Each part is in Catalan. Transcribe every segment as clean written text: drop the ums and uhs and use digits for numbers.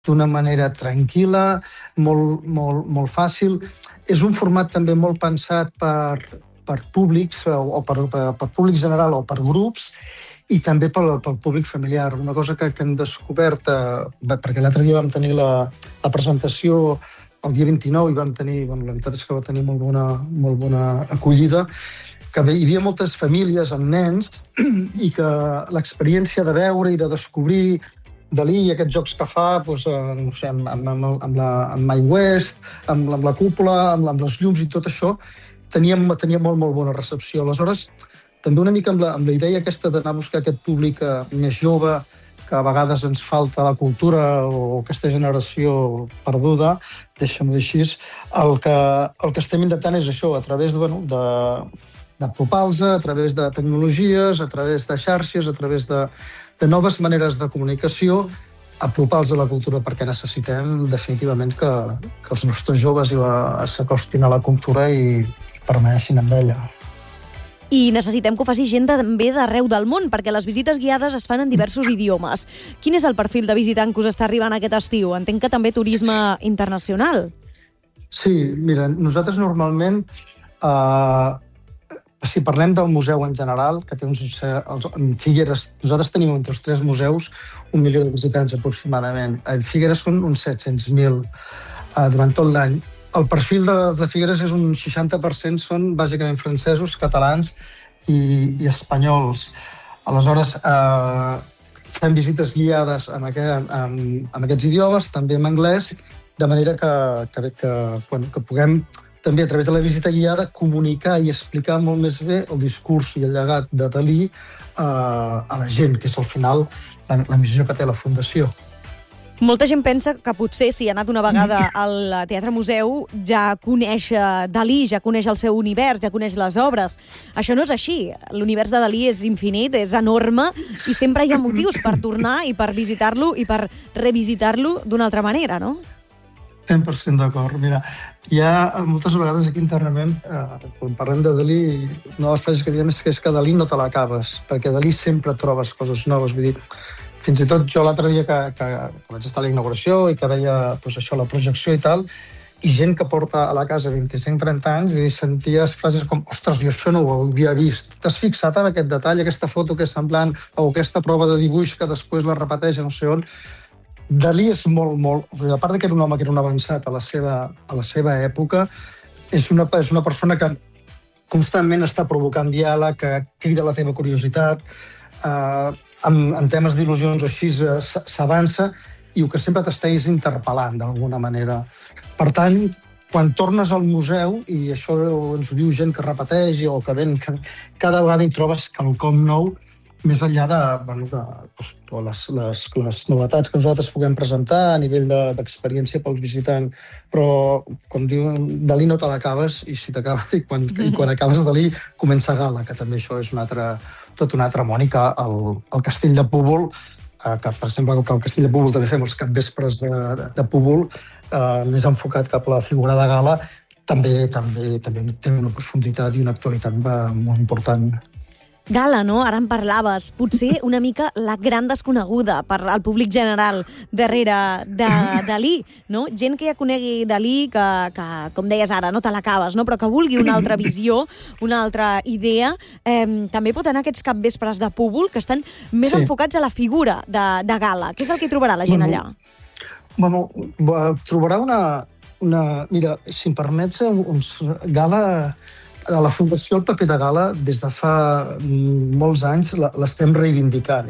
d'una manera tranquil·la, molt fàcil. És un format també molt pensat per públics, o per públic general o per grups, i també pel públic familiar. Una cosa que hem descobert, perquè l'altre dia vam tenir la presentació el dia 29 i vam tenir, la veritat és que va tenir molt bona acollida, que hi havia moltes famílies amb nens i que l'experiència de veure i de descobrir Dalí i aquests jocs que fa, no sé, amb My West, amb la cúpula, amb les llums i tot això, tenia molt bona recepció. Aleshores, també una mica amb la idea aquesta d'anar a buscar aquest públic més jove, que a vegades ens falta la cultura o aquesta generació perduda, deixa'm-ho dir així, el que estem intentant és això, a través d'apropar-los, a través de tecnologies, a través de xarxes, a través de noves maneres de comunicació, apropar-los a la cultura, perquè necessitem definitivament que els nostres joves s'acostin a la cultura i permaneixin amb ella. I necessitem que ho faci gent també d'arreu del món, perquè les visites guiades es fan en diversos idiomes. Quin és el perfil de visitant que us està arribant aquest estiu? Entenc que també turisme internacional. Sí, mira, nosaltres normalment, si parlem del museu en general, que té en Figueres, nosaltres tenim entre els 3 museus 1 milió de visitants aproximadament. En Figueres són uns 700.000 durant tot l'any. El perfil de Figueres és un 60%, són bàsicament francesos, catalans i espanyols. Aleshores, fem visites guiades amb aquests idiomes, també en anglès, de manera que puguem també a través de la visita guiada comunicar i explicar molt més bé el discurs i el llegat de Dalí a la gent, que és al final la missió que té la Fundació. Molta gent pensa que potser si ha anat una vegada al Teatre Museu ja coneix Dalí, ja coneix el seu univers, ja coneix les obres. Això no és així. L'univers de Dalí és infinit, és enorme i sempre hi ha motius per tornar i per visitar-lo i per revisitar-lo d'una altra manera, no? 100% d'acord. Mira, hi ha moltes vegades aquí internament, quan parlem de Dalí, una de les frases que diem és que Dalí no te l'acabes, perquè Dalí sempre trobes coses noves. Vull dir, fins i tot jo l'altre dia que vaig estar a la inauguració i que veia la projecció i tal, i gent que porta a la casa 25-30 anys i sentia frases com «Ostres, jo això no ho havia vist. T'has fixat en aquest detall, aquesta foto que és semblant, o aquesta prova de dibuix que després la repeteix a no sé on?» Dalí és molt... A part que era un home que era un avançat a la seva època, és una persona que constantment està provocant diàleg, que crida la teva curiositat, en temes d'il·lusions o així s'avança i el que sempre t'està és interpel·lant d'alguna manera. Per tant, quan tornes al museu, i això ens ho diu gent que repeteix o que ven, cada vegada hi trobes quelcom nou, més enllà de les novetats que nosaltres puguem presentar a nivell d'experiència pels visitants. Però, com diu, Dalí no te l'acabes i quan acabes Dalí comença Gala, que també això és tot un altre món, i que el Castell de Púbol, que per exemple el Castell de Púbol també fem els capvespres de Púbol, més enfocat cap a la figura de Gala, també té una profunditat i una actualitat molt important. Gala, no? Ara en parlaves. Potser una mica la gran desconeguda per al públic general darrere de Dalí, no? Gent que ja conegui Dalí, que com deies ara, no te l'acabes, no? Però que vulgui una altra visió, una altra idea, també pot anar a aquests capvespres de Púbol que estan més enfocats a la figura de Gala. Què és el que trobarà la gent allà? Bueno, trobarà mira, si em permets, Gala... A la Fundació el paper de Gala des de fa molts anys l'estem reivindicant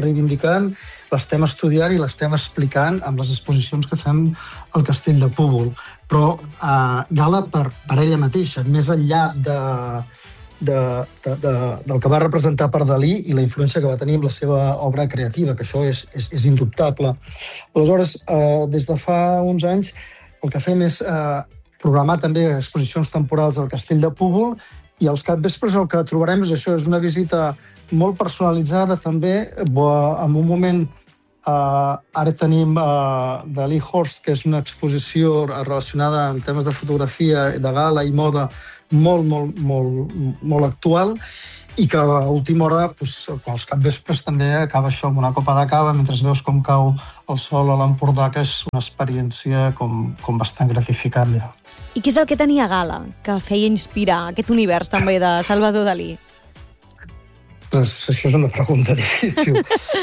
l'estem estudiant i l'estem explicant amb les exposicions que fem al Castell de Púbol. Però Gala per ella mateixa, més enllà del que va representar per Dalí i la influència que va tenir amb la seva obra creativa, que això és indubtable. Aleshores, des de fa uns anys el que fem és programar també exposicions temporals al Castell de Púbol, i als capvespres el que trobarem és això, és una visita molt personalitzada també, en un moment ara tenim Dalí Horst, que és una exposició relacionada amb temes de fotografia, de Gala i moda molt actual, i que a última hora, als capvespres també acaba això amb una copa de cava mentre veus com cau el sol a l'Empordà, que és una experiència com bastant gratificant. Ja. I què és el que tenia Gala, que feia inspirar aquest univers també de Salvador Dalí? Pues això és una pregunta difícil.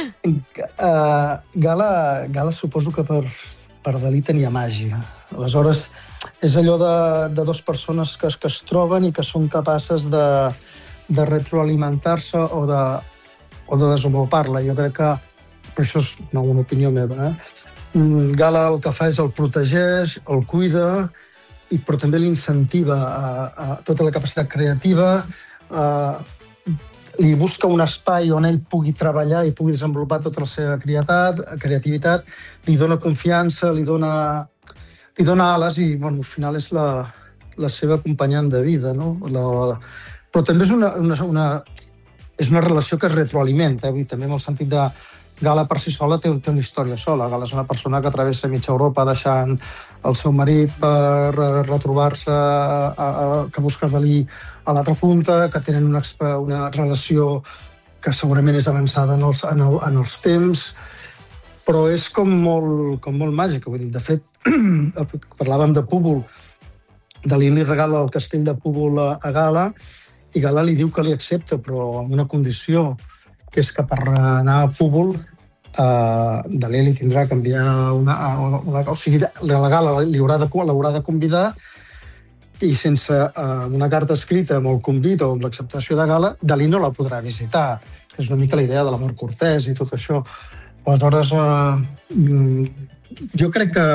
Gala suposo que per Dalí tenia màgia. Aleshores, és allò de dues persones que es troben i que són capaces de retroalimentar-se o de desenvolupar-la. Jo crec que, però això és una opinió meva, Gala el que fa és el protegeix, el cuida, però també l'incentiva a tota la capacitat creativa, li busca un espai on ell pugui treballar i pugui desenvolupar tota la seva creativitat, li dona confiança, li dona ales i, al final, és la seva acompanyant de vida, no? Però també és una relació que es retroalimenta, també en el sentit de Gala per si sola té una història sola. Gala és una persona que travessa mitja Europa deixant el seu marit per retrobar-se, que busca Dalí a l'altra punta, que tenen una relació que segurament és avançada en els temps, però és com molt màgica. De fet, parlàvem de Púbol. Dalí li regala el castell de Púbol a Gala i Gala li diu que li accepta, però amb una condició, que és que per anar a Púbol Dalí li tindrà que enviar o sigui, la Gala l'haurà de convidar i sense una carta escrita amb el convit o amb l'acceptació de Gala, Dalí no la podrà visitar. És una mica la idea de l'amor cortès i tot això. Aleshores, jo crec que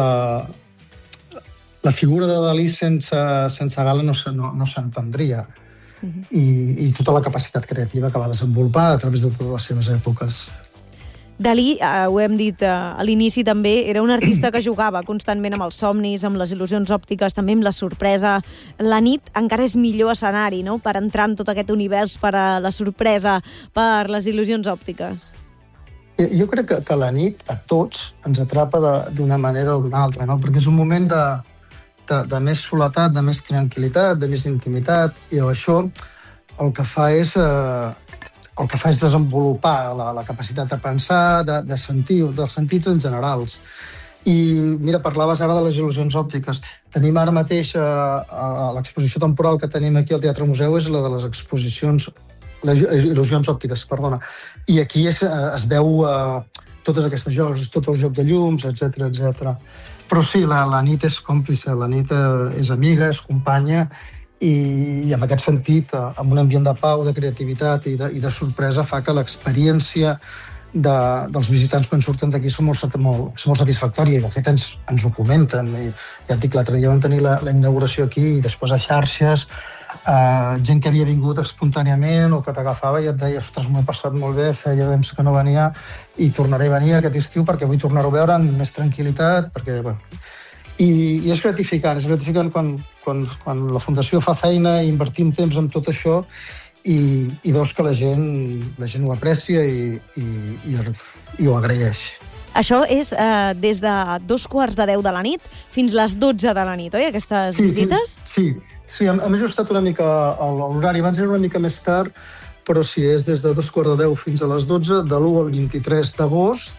la figura de Dalí sense Gala no s'entendria. I tota la capacitat creativa que va desenvolupar a través de totes les seves èpoques. Dalí, ho hem dit a l'inici també, era un artista que jugava constantment amb els somnis, amb les il·lusions òptiques, també amb la sorpresa. La nit encara és millor escenari, no?, per entrar en tot aquest univers, per a la sorpresa, per les il·lusions òptiques. Jo crec que la nit a tots ens atrapa d'una manera o d'una altra, no?, perquè és un moment de més soledat, de més tranquil·litat, de més intimitat, i això el que fa és desenvolupar la capacitat de pensar, de sentir, dels sentits en generals. I, mira, parlaves ara de les il·lusions òptiques. Tenim ara mateix l'exposició temporal que tenim aquí al Teatre Museu és la de les exposicions, les il·lusions òptiques, perdona. I aquí es veu totes aquestes jocs, tot el joc de llums, etc. Però sí, la nit és còmplice, la nit és amiga, és companya, i en aquest sentit, amb un ambient de pau, de creativitat i de sorpresa, fa que l'experiència dels visitants quan surten d'aquí és molt satisfactòria, i de fet ens ho comenten. Ja et dic, l'altre dia vam tenir la inauguració aquí i després a xarxes, gent que havia vingut espontàniament o que t'agafava i et deia, ostres, m'ho he passat molt bé, feia temps que no venia i tornaré a venir aquest estiu perquè vull tornar-ho a veure amb més tranquil·litat, perquè... I és gratificant quan la Fundació fa feina i invertim temps en tot això i veus que la gent ho aprecia i ho agraeix. Això és des de 2:45 de la nit fins les 12 de la nit, oi, aquestes visites? Sí, hem ajustat una mica l'horari. Abans era una mica més tard, però sí, és des de 2:45 fins a les 12, de l'1 al 23 d'agost,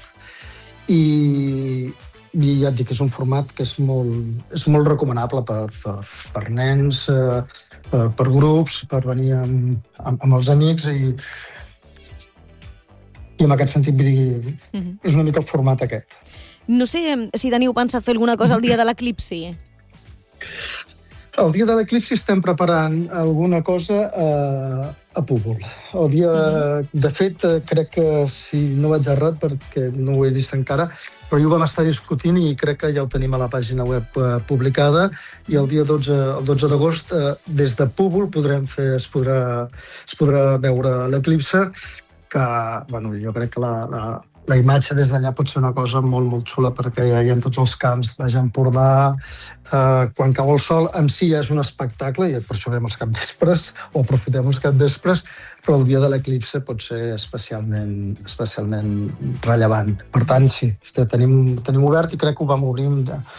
i ja et dic, és un format que és molt recomanable per nens, per grups, per venir amb els amics, i en aquest sentit és una mica el format aquest. No sé si teniu pensat fer alguna cosa el dia de l'eclipsi. El dia de l'eclipsi estem preparant alguna cosa a Púbol. De fet, crec que, si no vaig errat, perquè no ho he vist encara, però jo ho vam estar discutint i crec que ja ho tenim a la pàgina web publicada, i el dia 12 d'agost, des de Púbol es podrà veure l'eclipse, que jo crec que la imatge des d'allà pot ser una cosa molt, molt xula, perquè hi ha tots els camps de Empordà. Quan cau el sol, en si ja és un espectacle, i per això veiem els capvespres, o aprofitem els capvespres, però el dia de l'eclipse pot ser especialment rellevant. Per tant, sí, tenim obert, i crec que ho vam obrir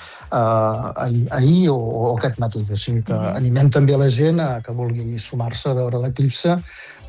ahir o aquest matí. O sigui que animem també a la gent que vulgui sumar-se a veure l'eclipse,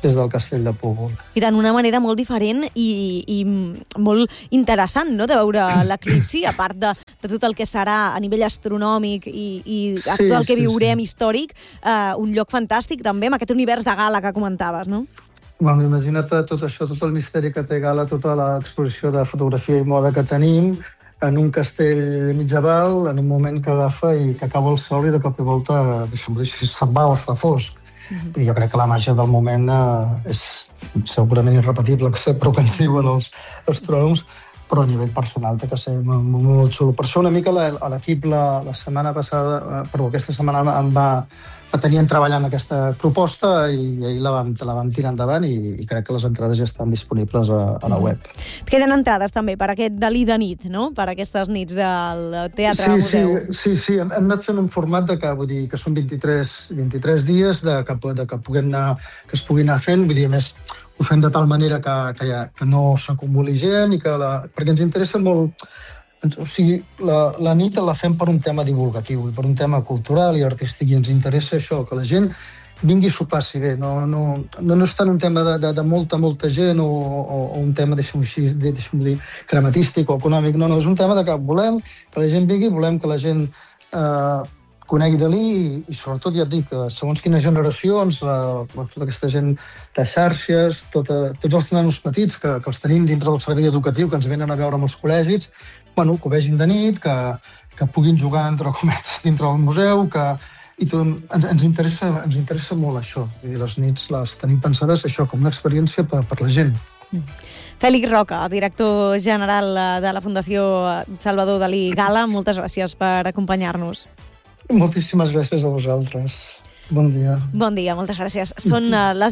des del Castell de Púbol. I d'una manera molt diferent i molt interessant, no?, de veure l'eclipsi, a part de tot el que serà a nivell astronòmic i actual que viurem històric, un lloc fantàstic també amb aquest univers de gala que comentaves, no? Bueno, imagina't tot això, tot el misteri que té Gala, tota l'exposició de fotografia i moda que tenim, en un castell mitjaval, en un moment que agafa i que acaba el sol i de cop i volta, deixa'm dir, se'n va o es fa fosc. I jo crec que la màgia del moment és segurament irrepetible, però que ens diuen els astrònoms, però a nivell personal té que ser molt xulo. Per això una mica l'equip la setmana passada, aquesta setmana em tenien treballant aquesta proposta i ahir la vam tirar endavant i crec que les entrades ja estan disponibles a la web. Queden entrades també per aquest Dalí de nit, no?, per aquestes nits del Teatre Museu. Sí, hem anat fent un format vull dir, que són 23 dies que puguem anar, que es pugui anar fent, vull dir, a més, ho fem de tal manera que no s'acumuli gent i perquè ens interessa molt. O sigui, la nit la fem per un tema divulgatiu i per un tema cultural i artístic i ens interessa això, que la gent vingui a sopar-s'hi bé. No és tant un tema de molta gent o un tema, deixa'm dir, crematístic o econòmic. No, és un tema de que volem que la gent vingui, volem que la gent conegui Dalí i sobretot, ja et dic, segons quines generacions, aquesta gent de xarxes, tots els nanos petits que els tenim dintre del servei educatiu, que ens venen a veure amb els col·legis, que ho vegin de nit, que puguin jugar, entre cometes, dintre del museu, i ens interessa molt això. I les nits les tenim pensades això com una experiència per la gent. Fèlix Roca, director general de la Fundació Salvador Dalí Gala, moltes gràcies per acompanyar-nos. Moltíssimes gràcies a vosaltres. Bon dia. Bon dia, moltes gràcies. Són les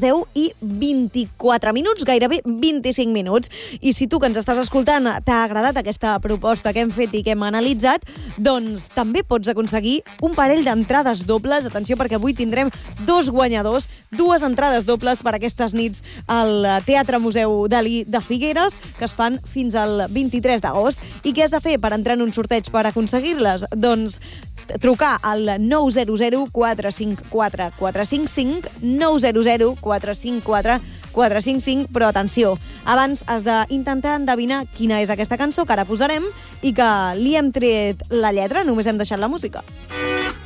10:24 minuts, gairebé 25 minuts. I si tu que ens estàs escoltant t'ha agradat aquesta proposta que hem fet i que hem analitzat, doncs també pots aconseguir un parell d'entrades dobles. Atenció, perquè avui tindrem 2 guanyadors, 2 entrades dobles per aquestes nits al Teatre Museu Dalí de Figueres, que es fan fins al 23 d'agost. I què has de fer per entrar en un sorteig per aconseguir-les? Doncs trucar al 900 454 455, 900 454 455, però atenció, abans has d'intentar endevinar quina és aquesta cançó que ara posarem i que li hem tret la lletra, només hem deixat la música.